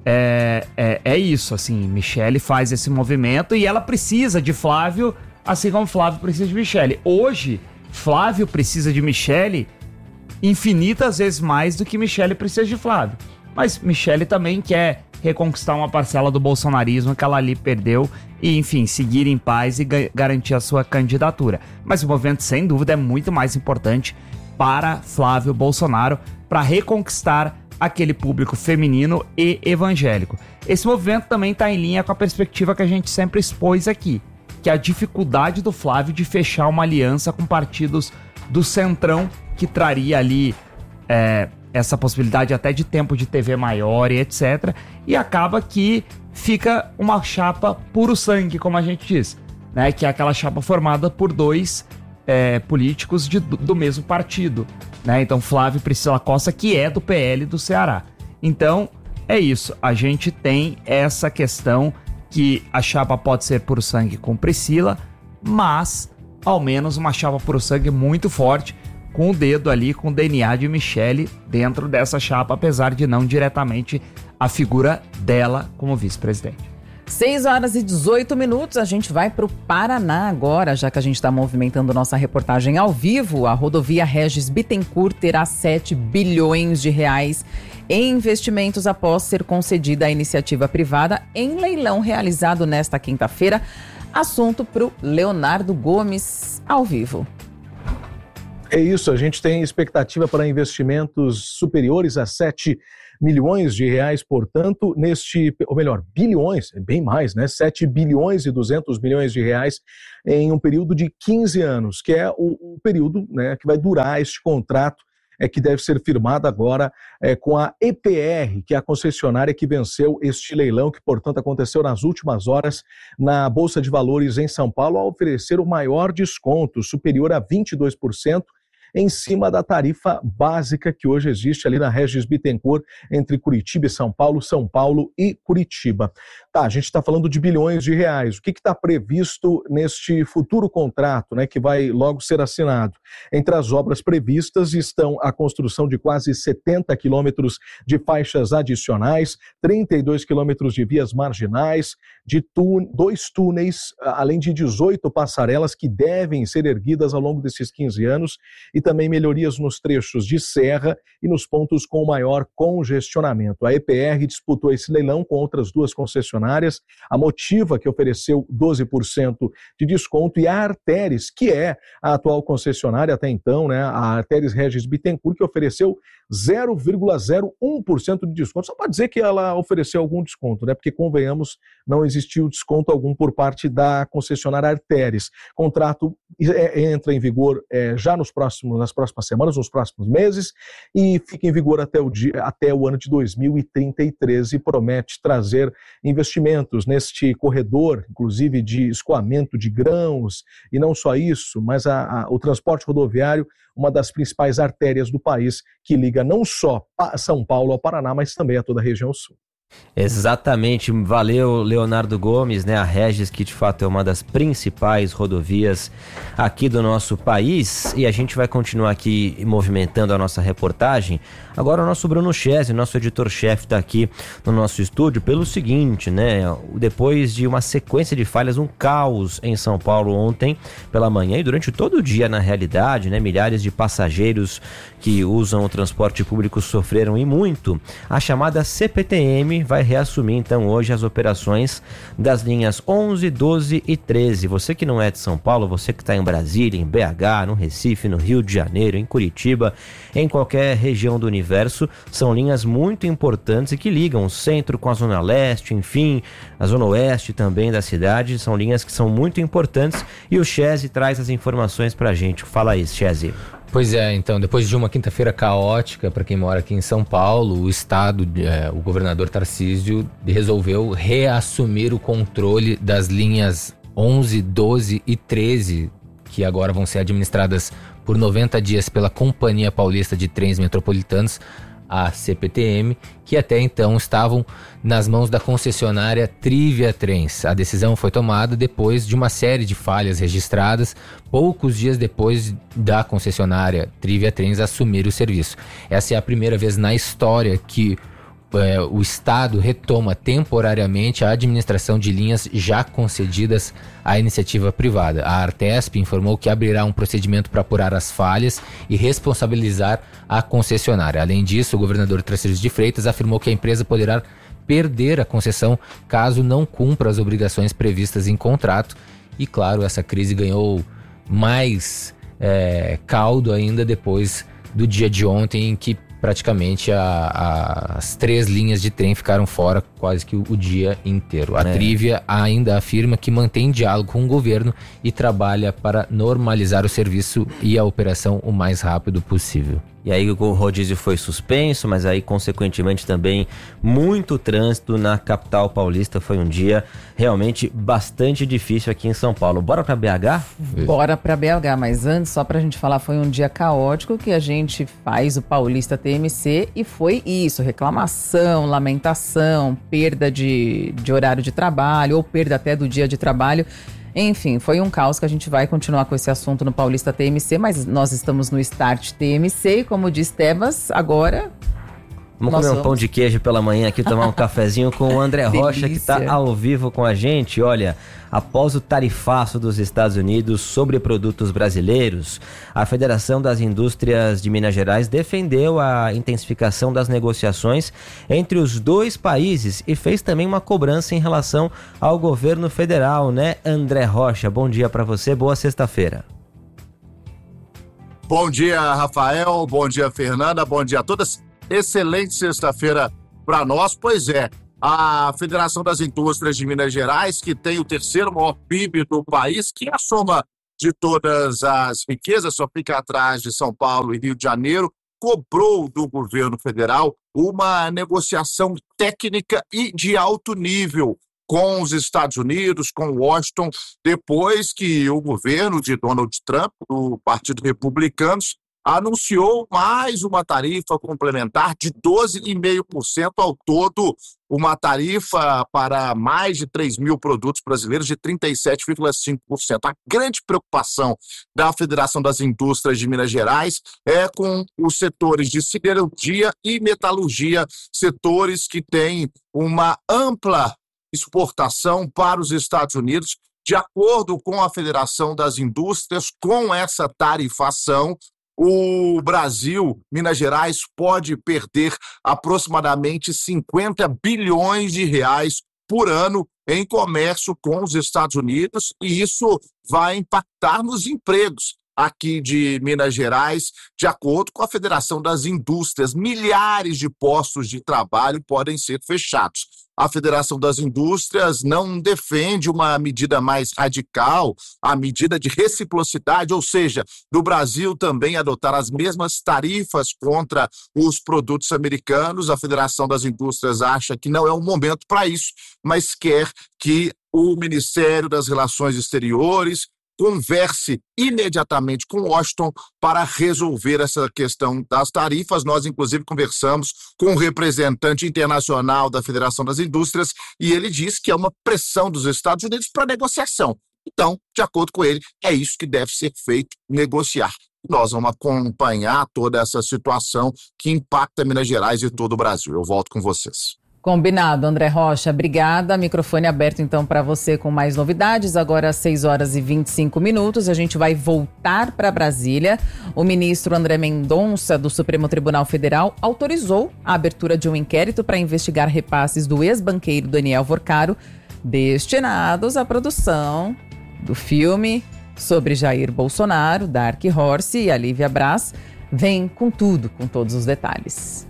é, é, é isso, assim, Michele faz esse movimento e ela precisa de Flávio, assim como Flávio precisa de Michele. Hoje, Flávio precisa de Michele infinitas vezes mais do que Michele precisa de Flávio. Mas Michele também quer reconquistar uma parcela do bolsonarismo que ela ali perdeu e, enfim, seguir em paz e ga- garantir a sua candidatura. Mas o movimento, sem dúvida, é muito mais importante para Flávio Bolsonaro, para reconquistar aquele público feminino e evangélico. Esse movimento também está em linha com a perspectiva que a gente sempre expôs aqui, que é a dificuldade do Flávio de fechar uma aliança com partidos do Centrão, que traria ali é, essa possibilidade até de tempo de T V maior e etcétera. E acaba que fica uma chapa puro sangue, como a gente diz, né? Que é aquela chapa formada por dois é, políticos de, do mesmo partido, né? Então Flávio e Priscila Costa, que é do P L do Ceará. Então é isso, a gente tem essa questão que a chapa pode ser puro sangue com Priscila, mas ao menos uma chapa pro sangue muito forte, com o dedo ali, com o D N A de Michele dentro dessa chapa, apesar de não diretamente a figura dela como vice-presidente. seis horas e dezoito minutos, a gente vai para o Paraná agora, já que a gente está movimentando nossa reportagem ao vivo. A rodovia Regis Bittencourt terá sete bilhões de reais em investimentos após ser concedida à iniciativa privada em leilão realizado nesta quinta-feira. Assunto para o Leonardo Gomes, ao vivo. É isso, a gente tem expectativa para investimentos superiores a sete milhões de reais, portanto, neste, ou melhor, bilhões, é bem mais, né? sete bilhões e duzentos milhões de reais em um período de quinze anos, que é o, o período, né, que vai durar este contrato, é que deve ser firmado agora é, com a E P R, que é a concessionária que venceu este leilão, que, portanto, aconteceu nas últimas horas na Bolsa de Valores em São Paulo, a oferecer o maior desconto, superior a vinte e dois por cento, em cima da tarifa básica que hoje existe ali na Regis Bittencourt, entre Curitiba e São Paulo, São Paulo e Curitiba. Tá, a gente está falando de bilhões de reais. O que está previsto neste futuro contrato, né, que vai logo ser assinado? Entre as obras previstas estão a construção de quase setenta quilômetros de faixas adicionais, trinta e dois quilômetros de vias marginais, de tú- dois túneis, além de dezoito passarelas que devem ser erguidas ao longo desses quinze anos, e também melhorias nos trechos de serra e nos pontos com maior congestionamento. A E P R disputou esse leilão com outras duas concessionárias, a Motiva, que ofereceu doze por cento de desconto, e a Arteres, que é a atual concessionária até então, né, a Arteres Regis Bittencourt, que ofereceu zero vírgula zero um por cento de desconto. Só para dizer que ela ofereceu algum desconto, né, porque, convenhamos, não existiu desconto algum por parte da concessionária Arteres. O contrato entra em vigor é, já nos próximos nas próximas semanas, nos próximos meses, e fica em vigor até o, dia, até o ano de dois mil e trinta e três e promete trazer investimentos neste corredor, inclusive de escoamento de grãos, e não só isso, mas a, a, o transporte rodoviário, uma das principais artérias do país, que liga não só a São Paulo ao Paraná, mas também a toda a região sul. Exatamente, valeu Leonardo Gomes, né? A Regis, que de fato é uma das principais rodovias aqui do nosso país, e a gente vai continuar aqui movimentando a nossa reportagem. Agora o nosso Bruno Chese, nosso editor-chefe, está aqui no nosso estúdio pelo seguinte, né? Depois de uma sequência de falhas, um caos em São Paulo ontem pela manhã e durante todo o dia, na realidade, né? Milhares de passageiros que usam o transporte público sofreram e muito. A chamada C P T M vai reassumir então hoje as operações das linhas onze, doze e treze. Você que não é de São Paulo, você que está em Brasília, em B H, no Recife, no Rio de Janeiro, em Curitiba, em qualquer região do universo, são linhas muito importantes e que ligam o centro com a zona leste, enfim, a zona oeste também da cidade. São linhas que são muito importantes e o Chese traz as informações pra gente. Fala aí, Chese. Pois é, então, depois de uma quinta-feira caótica para quem mora aqui em São Paulo, o estado, é, o governador Tarcísio resolveu reassumir o controle das linhas onze, doze e treze, que agora vão ser administradas por noventa dias pela Companhia Paulista de Trens Metropolitanos, a C P T M, que até então estavam nas mãos da concessionária Trivia Trens. A decisão foi tomada depois de uma série de falhas registradas, poucos dias depois da concessionária Trivia Trens assumir o serviço. Essa é a primeira vez na história que é, o Estado retoma temporariamente a administração de linhas já concedidas à iniciativa privada. A Artesp informou que abrirá um procedimento para apurar as falhas e responsabilizar a concessionária. Além disso, o governador Tarcísio de Freitas afirmou que a empresa poderá perder a concessão caso não cumpra as obrigações previstas em contrato. E claro, essa crise ganhou mais é, caldo ainda depois do dia de ontem, em que praticamente a, a, as três linhas de trem ficaram fora quase que o, o dia inteiro. A é. Trivia ainda afirma que mantém diálogo com o governo e trabalha para normalizar o serviço e a operação o mais rápido possível. E aí o rodízio foi suspenso, mas aí consequentemente também muito trânsito na capital paulista. Foi um dia realmente bastante difícil aqui em São Paulo. Bora pra B H? Bora pra B H, mas antes, só pra gente falar, foi um dia caótico que a gente faz o Paulista T M C e foi isso, reclamação, lamentação, perda de, de horário de trabalho ou perda até do dia de trabalho. Enfim, foi um caos que a gente vai continuar com esse assunto no Paulista T M C, mas nós estamos no Start T M C e como diz Tebas, agora... Vamos Nós comer um vamos. pão de queijo pela manhã aqui, tomar um cafezinho com o André Rocha, que está Delícia. ao vivo com a gente. Olha, após o tarifaço dos Estados Unidos sobre produtos brasileiros, a Federação das Indústrias de Minas Gerais defendeu a intensificação das negociações entre os dois países e fez também uma cobrança em relação ao governo federal, né, André Rocha? Bom dia para você, boa sexta-feira. Bom dia, Rafael, bom dia, Fernanda, bom dia a todas. Excelente sexta-feira para nós. Pois é, a Federação das Indústrias de Minas Gerais, que tem o terceiro maior P I B do país, que é a soma de todas as riquezas, só fica atrás de São Paulo e Rio de Janeiro, cobrou do governo federal uma negociação técnica e de alto nível com os Estados Unidos, com Washington, depois que o governo de Donald Trump, do Partido Republicano, anunciou mais uma tarifa complementar de doze vírgula cinco por cento ao todo, uma tarifa para mais de três mil produtos brasileiros de trinta e sete vírgula cinco por cento. A grande preocupação da Federação das Indústrias de Minas Gerais é com os setores de siderurgia e metalurgia, setores que têm uma ampla exportação para os Estados Unidos. De acordo com a Federação das Indústrias, com essa tarifação, o Brasil, Minas Gerais, pode perder aproximadamente cinquenta bilhões de reais por ano em comércio com os Estados Unidos, e isso vai impactar nos empregos aqui de Minas Gerais. De acordo com a Federação das Indústrias, milhares de postos de trabalho podem ser fechados. A Federação das Indústrias não defende uma medida mais radical, a medida de reciprocidade, ou seja, do Brasil também adotar as mesmas tarifas contra os produtos americanos. A Federação das Indústrias acha que não é o momento para isso, mas quer que o Ministério das Relações Exteriores converse imediatamente com Washington para resolver essa questão das tarifas. Nós, inclusive, conversamos com o representante internacional da Federação das Indústrias e ele diz que é uma pressão dos Estados Unidos para negociação. Então, de acordo com ele, é isso que deve ser feito, negociar. Nós vamos acompanhar toda essa situação que impacta Minas Gerais e todo o Brasil. Eu volto com vocês. Combinado, André Rocha, obrigada. Microfone aberto então para você com mais novidades. Agora às seis horas e vinte e cinco minutos, a gente vai voltar para Brasília. O ministro André Mendonça, do Supremo Tribunal Federal, autorizou a abertura de um inquérito para investigar repasses do ex-banqueiro Daniel Vorcaro, destinados à produção do filme sobre Jair Bolsonaro, Dark Horse, e a Lívia Braz vem com tudo, com todos os detalhes.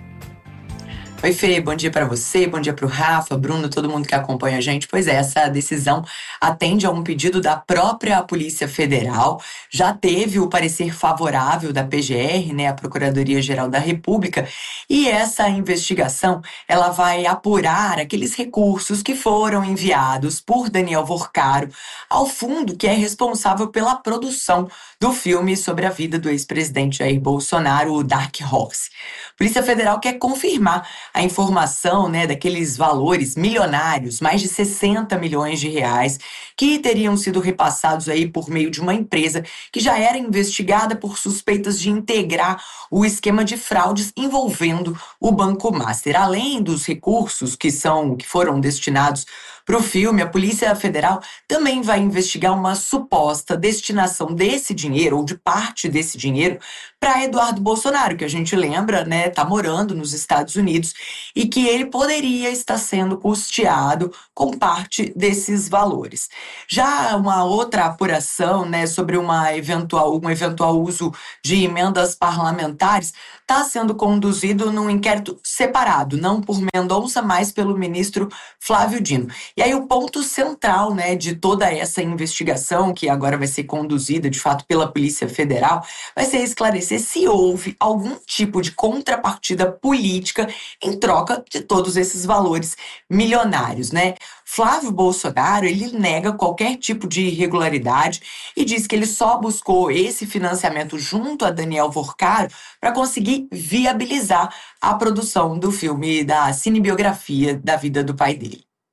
Oi, Fê, bom dia para você, bom dia para o Rafa, Bruno, todo mundo que acompanha a gente. Pois é, essa decisão atende a um pedido da própria Polícia Federal. Já teve o parecer favorável da P G R, né, a Procuradoria-Geral da República, e essa investigação ela vai apurar aqueles recursos que foram enviados por Daniel Vorcaro ao fundo que é responsável pela produção do filme sobre a vida do ex-presidente Jair Bolsonaro, o Dark Horse. A Polícia Federal quer confirmar a informação, né, daqueles valores milionários, mais de sessenta milhões de reais, que teriam sido repassados aí por meio de uma empresa que já era investigada por suspeitas de integrar o esquema de fraudes envolvendo o Banco Master. Além dos recursos que são que foram destinados para o filme, a Polícia Federal também vai investigar uma suposta destinação desse dinheiro, ou de parte desse dinheiro, para Eduardo Bolsonaro, que a gente lembra, né, tá morando nos Estados Unidos, e que ele poderia estar sendo custeado com parte desses valores. Já uma outra apuração, né, sobre uma eventual, um eventual uso de emendas parlamentares está sendo conduzido num inquérito separado, não por Mendonça, mas pelo ministro Flávio Dino. E aí o ponto central, né, de toda essa investigação, que agora vai ser conduzida, de fato, pela Polícia Federal, vai ser esclarecer se houve algum tipo de contrapartida política em troca de todos esses valores milionários, né? Flávio Bolsonaro, ele nega qualquer tipo de irregularidade e diz que ele só buscou esse financiamento junto a Daniel Vorcaro para conseguir viabilizar a produção do filme, da cinebiografia da vida do pai dele.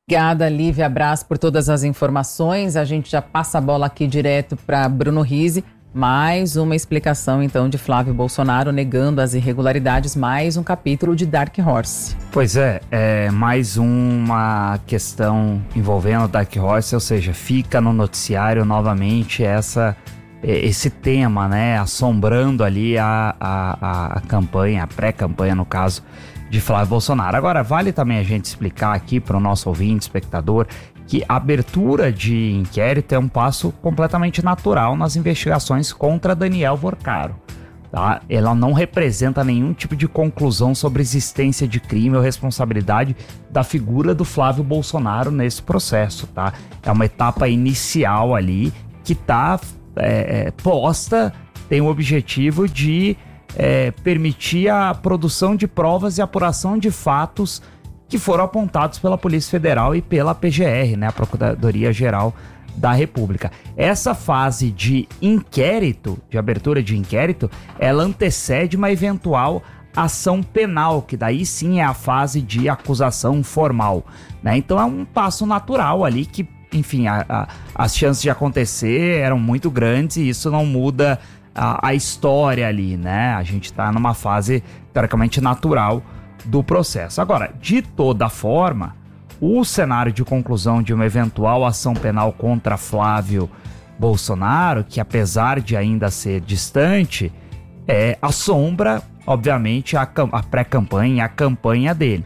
Obrigada, Lívia Braz, por todas as informações. A gente já passa a bola aqui direto para Bruno Rizzi. Mais uma explicação, então, de Flávio Bolsonaro negando as irregularidades. Mais um capítulo de Dark Horse. Pois é, é mais uma questão envolvendo Dark Horse, ou seja, fica no noticiário novamente essa, esse tema, né? Assombrando ali a, a, a campanha, a pré-campanha, no caso, de Flávio Bolsonaro. Agora, vale também a gente explicar aqui para o nosso ouvinte, espectador, que a abertura de inquérito é um passo completamente natural nas investigações contra Daniel Vorcaro. Tá? Ela não representa nenhum tipo de conclusão sobre existência de crime ou responsabilidade da figura do Flávio Bolsonaro nesse processo. Tá? É uma etapa inicial ali que está é, é, posta, tem o objetivo de É, permitir a produção de provas e apuração de fatos que foram apontados pela Polícia Federal e pela P G R, né, a Procuradoria-Geral da República. Essa fase de inquérito, de abertura de inquérito, ela antecede uma eventual ação penal, que daí sim é a fase de acusação formal, né? Então é um passo natural ali que, enfim, a, a, as chances de acontecer eram muito grandes e isso não muda A, a história ali, né? A gente tá numa fase teoricamente natural do processo. Agora, de toda forma, o cenário de conclusão de uma eventual ação penal contra Flávio Bolsonaro, que apesar de ainda ser distante, é, assombra, obviamente, a, a pré-campanha, a campanha dele.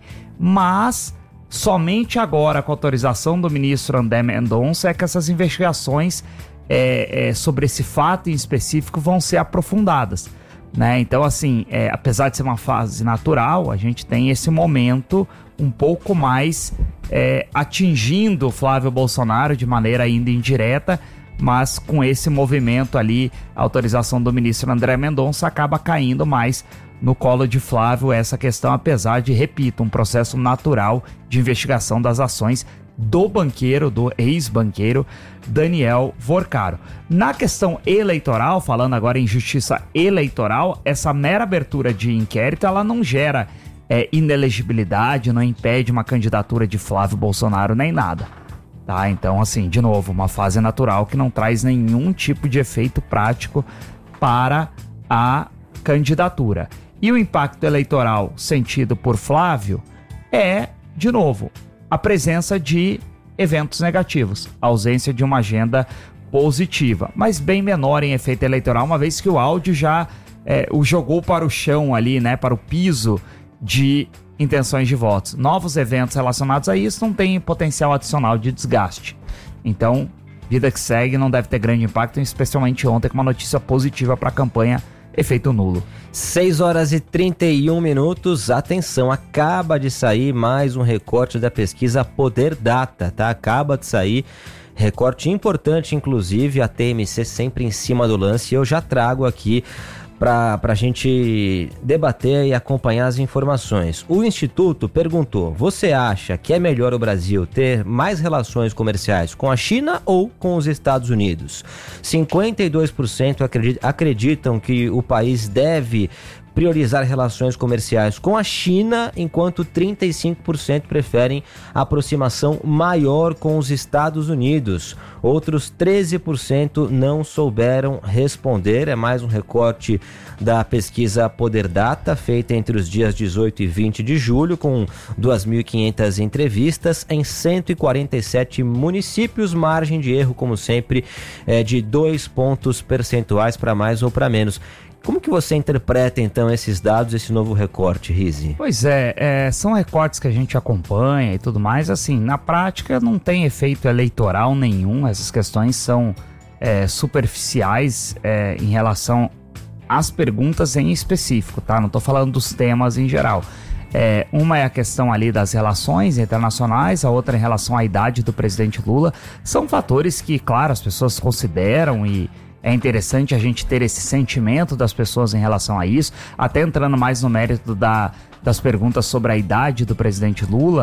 Mas somente agora, com a autorização do ministro André Mendonça, é que essas investigações É, é, sobre esse fato em específico vão ser aprofundadas, né? Então, assim, é, apesar de ser uma fase natural, a gente tem esse momento um pouco mais é, atingindo o Flávio Bolsonaro de maneira ainda indireta, mas com esse movimento ali, a autorização do ministro André Mendonça acaba caindo mais no colo de Flávio essa questão, apesar de, repito, um processo natural de investigação das ações do banqueiro, do ex-banqueiro Daniel Vorcaro. Na questão eleitoral, falando agora em justiça eleitoral, essa mera abertura de inquérito, ela não gera é, inelegibilidade, não impede uma candidatura de Flávio Bolsonaro nem nada. Tá? Então, assim, de novo, uma fase natural que não traz nenhum tipo de efeito prático para a candidatura. E o impacto eleitoral sentido por Flávio é, de novo, a presença de eventos negativos, a ausência de uma agenda positiva, mas bem menor em efeito eleitoral, uma vez que o áudio já é, o jogou para o chão ali, né, para o piso de intenções de votos. Novos eventos relacionados a isso não têm potencial adicional de desgaste. Então, vida que segue, não deve ter grande impacto, especialmente ontem com uma notícia positiva para a campanha efeito nulo. seis horas e trinta e um minutos, atenção, acaba de sair mais um recorte da pesquisa Poder Data, tá? Acaba de sair, recorte importante, inclusive, a T M C sempre em cima do lance, e eu já trago aqui para a gente debater e acompanhar as informações. O Instituto perguntou: você acha que é melhor o Brasil ter mais relações comerciais com a China ou com os Estados Unidos? cinquenta e dois por cento acreditam que o país deve priorizar relações comerciais com a China, enquanto trinta e cinco por cento preferem aproximação maior com os Estados Unidos. Outros treze por cento não souberam responder. É mais um recorte da pesquisa Poder Data, feita entre os dias dezoito e vinte de julho, com duas mil e quinhentas entrevistas em cento e quarenta e sete municípios. Margem de erro, como sempre, é de dois pontos percentuais para mais ou para menos. Como que você interpreta, então, esses dados, esse novo recorte, Rizzi? Pois é, é, são recortes que a gente acompanha e tudo mais. Assim, na prática não tem efeito eleitoral nenhum. Essas questões são é, superficiais é, em relação às perguntas em específico, tá? Não tô falando dos temas em geral. É, uma é a questão ali das relações internacionais, a outra em relação à idade do presidente Lula. São fatores que, claro, as pessoas consideram e é interessante a gente ter esse sentimento das pessoas em relação a isso. Até entrando mais no mérito da, das perguntas sobre a idade do presidente Lula,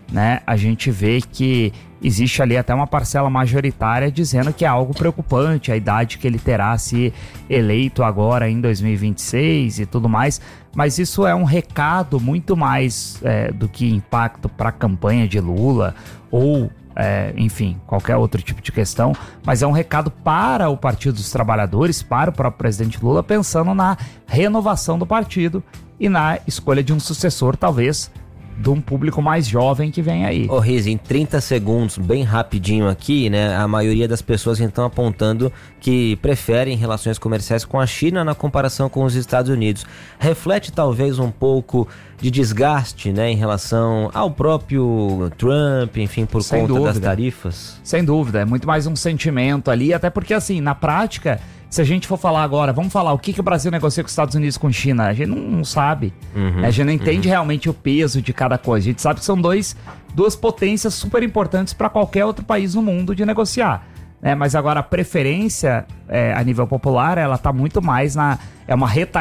né, a gente vê que existe ali até uma parcela majoritária dizendo que é algo preocupante, a idade que ele terá se eleito agora em dois mil e vinte e seis e tudo mais, mas isso é um recado muito mais é, do que impacto para a campanha de Lula ou, é, enfim, qualquer outro tipo de questão, mas é um recado para o Partido dos Trabalhadores, para o próprio presidente Lula, pensando na renovação do partido e na escolha de um sucessor, talvez, de um público mais jovem que vem aí. Ô Riz, em trinta segundos, bem rapidinho aqui, né? A maioria das pessoas então apontando que preferem relações comerciais com a China na comparação com os Estados Unidos. Reflete talvez um pouco de desgaste, né, em relação ao próprio Trump, enfim, por Sem conta dúvida. das tarifas? Sem dúvida, é muito mais um sentimento ali, até porque assim, na prática, se a gente for falar agora, vamos falar o que, que o Brasil negocia com os Estados Unidos com a China, a gente não, não sabe, Uhum, né? A gente não entende uhum. realmente o peso de cada coisa, a gente sabe que são dois, duas potências super importantes para qualquer outro país no mundo de negociar, né? Mas agora a preferência é, a nível popular, ela tá muito mais na, é uma reta